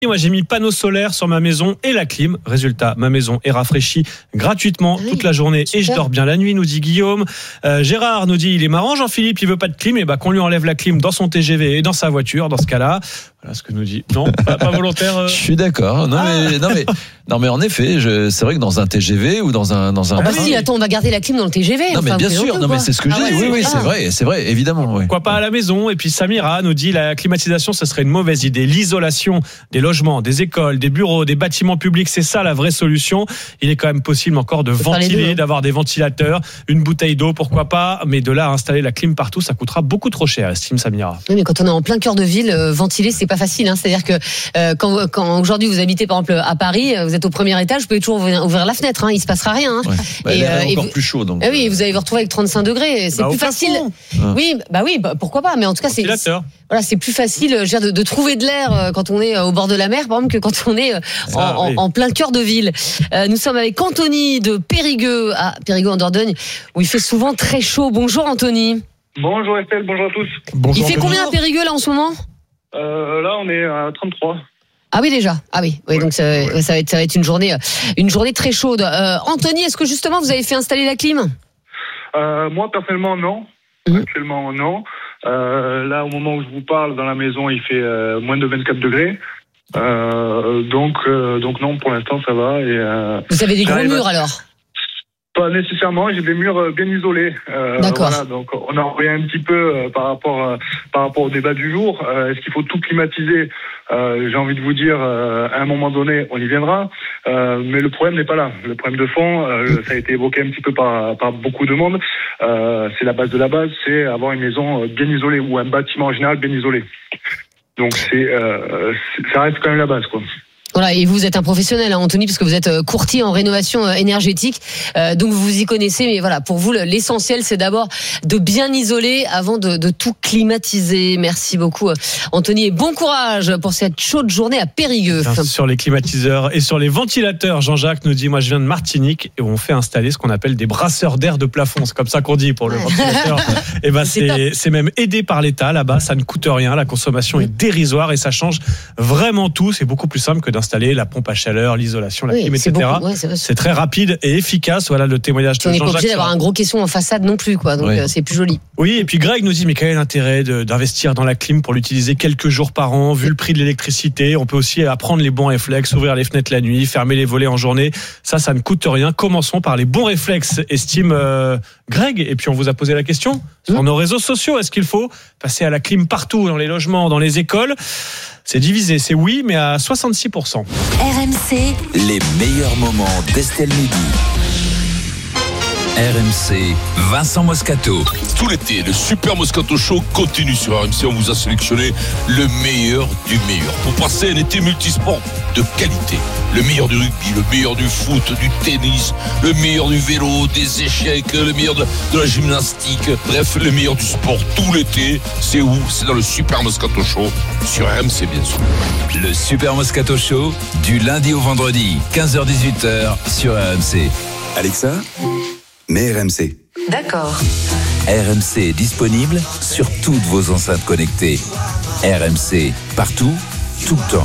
Moi, j'ai mis panneau solaire sur ma maison et la clim. Résultat, ma maison est rafraîchie gratuitement toute la journée et je dors bien la nuit, nous dit Guillaume. Gérard nous dit, il est marrant, Jean-Philippe, il veut pas de clim. Et qu'on lui enlève la clim dans son TGV et dans sa voiture, dans ce cas-là. Voilà ce que nous dit. Non, pas volontaire. Je suis d'accord. Non, mais en effet, c'est vrai que dans un TGV ou dans un. Si, attends, on va garder la clim dans le TGV. Non, mais bien sûr. Non, mais c'est ce que je dis. Oui, c'est vrai, évidemment. Oui. Pourquoi pas à la maison? Et puis Samira nous dit, la climatisation, ce serait une mauvaise idée. L'isolation des logements, des écoles, des bureaux, des bâtiments publics, c'est ça la vraie solution. Il est quand même possible encore de ventiler, d'avoir des ventilateurs, une bouteille d'eau, pourquoi pas. Mais de là à installer la clim partout, ça coûtera beaucoup trop cher, estime Samira. Oui, mais quand on est en plein cœur de ville, ventiler, c'est pas facile. C'est-à-dire que quand aujourd'hui vous habitez par exemple à Paris, vous êtes au premier étage, vous pouvez toujours ouvrir la fenêtre, il se passera rien. Ouais. Et encore plus chaud donc. Oui, vous allez vous retrouver avec 35 degrés, c'est plus facile. Oui, pourquoi pas, mais en tout cas c'est plus facile de trouver de l'air quand on est au bord de la mer, par exemple, que quand on est en plein cœur de ville. Nous sommes avec Anthony de Périgueux, à Périgueux en Dordogne, où il fait souvent très chaud. Bonjour Anthony. Bonjour Estelle, bonjour à tous. Il fait combien à Périgueux là en ce moment? Là on est à 33. Ah oui déjà. Ah oui. Donc ça va être une journée très chaude. Anthony, est-ce que justement vous avez fait installer la clim? Moi personnellement non. Actuellement non. Là au moment où je vous parle, dans la maison il fait moins de 24 degrés. Donc non, pour l'instant ça va. Vous avez des gros murs alors? Pas nécessairement, j'ai des murs bien isolés. D'accord. Voilà, donc on en revient un petit peu par rapport au débat du jour. Est-ce qu'il faut tout climatiser? J'ai envie de vous dire, à un moment donné, on y viendra. Mais le problème n'est pas là. Le problème de fond, ça a été évoqué un petit peu par beaucoup de monde. C'est la base de la base, c'est avoir une maison bien isolée ou un bâtiment en général bien isolé. Donc ça reste quand même la base, quoi. Voilà, et vous êtes un professionnel, Anthony, parce que vous êtes courtier en rénovation énergétique, donc vous y connaissez. Mais voilà, pour vous, l'essentiel, c'est d'abord de bien isoler avant de tout climatiser. Merci beaucoup, Anthony, et bon courage pour cette chaude journée à Périgueux. Sur les climatiseurs et sur les ventilateurs, Jean-Jacques nous dit, moi je viens de Martinique et on fait installer ce qu'on appelle des brasseurs d'air de plafond. C'est comme ça qu'on dit pour le ventilateur. Et c'est même aidé par l'État là-bas. Ça ne coûte rien, la consommation est dérisoire et ça change vraiment tout. C'est beaucoup plus simple que d'installer la pompe à chaleur, l'isolation, la clim, etc. C'est très rapide et efficace. Voilà le témoignage de Jean-Jacques. On n'est pas obligé d'avoir un gros caisson en façade non plus, quoi. Donc c'est plus joli. Oui, et puis Greg nous dit, mais quel est l'intérêt d'investir dans la clim pour l'utiliser quelques jours par an, vu le prix de l'électricité? On peut aussi apprendre les bons réflexes, ouvrir les fenêtres la nuit, fermer les volets en journée. Ça ne coûte rien. Commençons par les bons réflexes, estime Greg. Et puis on vous a posé la question sur nos réseaux sociaux. Est-ce qu'il faut passer à la clim partout, dans les logements, dans les écoles? C'est divisé, c'est oui, mais à 66%. RMC, les meilleurs moments d'Estelle Midi. RMC, Vincent Moscato. Tout l'été, le Super Moscato Show continue sur RMC. On vous a sélectionné le meilleur du meilleur pour passer un été multisport de qualité. Le meilleur du rugby, le meilleur du foot, du tennis, le meilleur du vélo, des échecs, le meilleur de la gymnastique. Bref, le meilleur du sport tout l'été. C'est où? C'est dans le Super Moscato Show sur RMC, bien sûr. Le Super Moscato Show, du lundi au vendredi, 15h-18h sur RMC. Alexa, mets RMC. D'accord. RMC est disponible sur toutes vos enceintes connectées. RMC, partout, tout le temps.